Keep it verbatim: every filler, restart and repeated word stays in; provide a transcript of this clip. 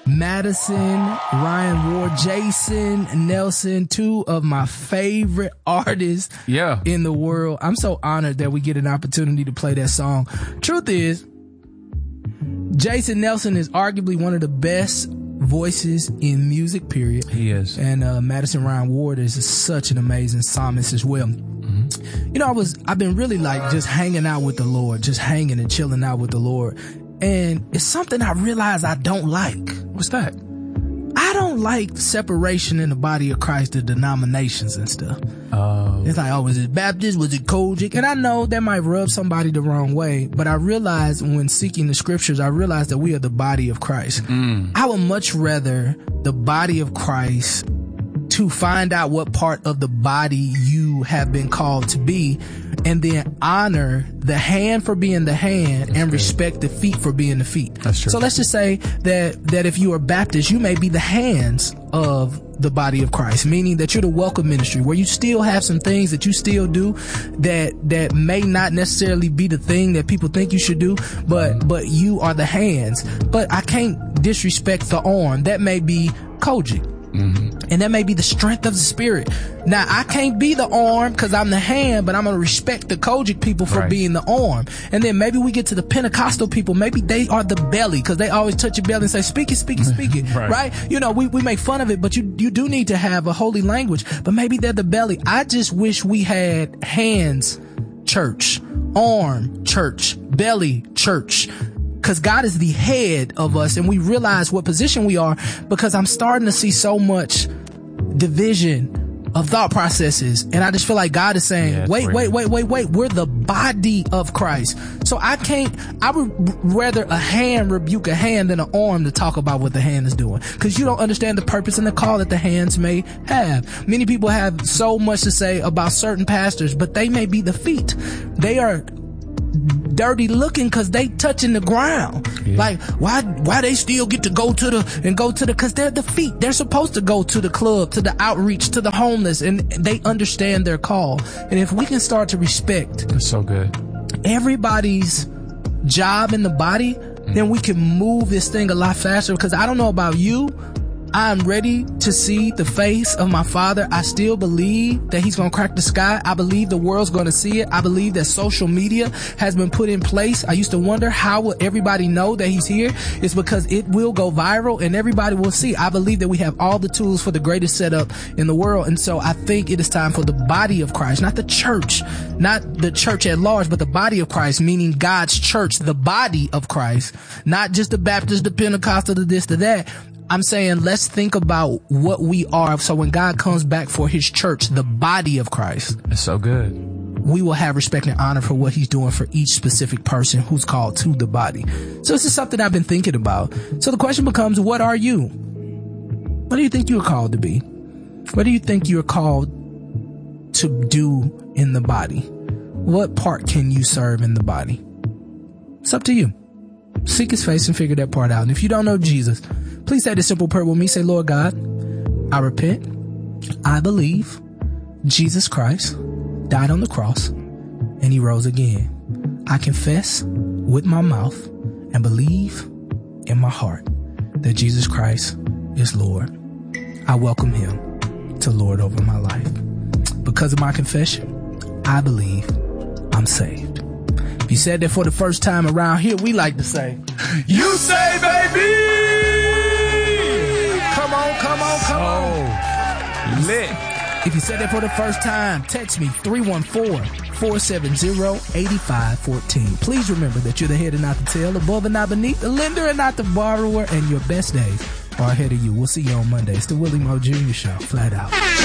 Madison, Ryan Ward, Jason Nelson, two of my favorite artists yeah. in the world. I'm so honored that we get an opportunity to play that song. Truth is, Jason Nelson is arguably one of the best voices in music, period. He is. And uh, Madison Ryan Ward is such an amazing psalmist as well. Mm-hmm. You know, I was, I've been really like just hanging out with the Lord, just hanging and chilling out with the Lord. And it's something I realize I don't like. What's that? I don't like separation in the body of Christ, the denominations and stuff. Oh. It's like, oh, was it Baptist? Was it Kojic? And I know that might rub somebody the wrong way, but I realize when seeking the scriptures, I realize that we are the body of Christ. Mm. I would much rather the body of Christ to find out what part of the body you have been called to be, and then honor the hand for being the hand. That's and good. Respect the feet for being the feet. That's true. So let's just say that, that if you are Baptist, you may be the hands of the body of Christ, meaning that you're the welcome ministry, where you still have some things that you still do that, that may not necessarily be the thing that people think you should do, but, mm-hmm. but you are the hands. But I can't disrespect the arm. That may be Kojic. Mm-hmm. And that may be the strength of the spirit. Now, I can't be the arm because I'm the hand, but I'm going to respect the Kojic people for right. being the arm. And then maybe we get to the Pentecostal people. Maybe they are the belly because they always touch your belly and say, speak it, speak it, speak it. right. right? You know, we, we make fun of it, but you, you do need to have a holy language. But maybe they're the belly. I just wish we had hands, church, arm, church, belly, church. Because God is the head of us, and we realize what position we are, because I'm starting to see so much division of thought processes. And I just feel like God is saying, yeah, wait, wait, wait, wait, wait. We're the body of Christ. So I can't, I would rather a hand rebuke a hand than an arm to talk about what the hand is doing. Because you don't understand the purpose and the call that the hands may have. Many people have so much to say about certain pastors, but they may be the feet. They are dirty looking because they touching the ground. Yeah. Like, why why they still get to go to the and go to the because they're the feet. They're supposed to go to the club, to the outreach, to the homeless, and they understand their call. And if we can start to respect that's so good everybody's job in the body, mm. then we can move this thing a lot faster. Because I don't know about you, I'm ready to see the face of my Father. I still believe that he's going to crack the sky. I believe the world's going to see it. I believe that social media has been put in place. I used to wonder, how will everybody know that he's here? It's because it will go viral and everybody will see. I believe that we have all the tools for the greatest setup in the world. And so I think it is time for the body of Christ, not the church, not the church at large, but the body of Christ, meaning God's church, the body of Christ, not just the Baptist, the Pentecostal, the this, the that. I'm saying let's think about what we are. So when God comes back for his church, the body of Christ, it's so good, we will have respect and honor for what he's doing for each specific person who's called to the body. So this is something I've been thinking about. So the question becomes, what are you? What do you think you're called to be? What do you think you're called to do in the body? What part can you serve in the body? It's up to you. Seek his face and figure that part out. And if you don't know Jesus, please say this simple prayer with me. Say, Lord God, I repent. I believe Jesus Christ died on the cross and he rose again. I confess with my mouth and believe in my heart that Jesus Christ is Lord. I welcome him to Lord over my life. Because of my confession, I believe I'm saved. If you said that for the first time around here, we like to say, you say, baby! Come on, come on, come oh, on. Lit. If you said that for the first time, text me three one four, four seven zero, eight five one four. Please remember that you're the head and not the tail, above and not beneath, the lender and not the borrower, and your best days are ahead of you. We'll see you on Monday. It's the Willie Moore Junior Show, flat out.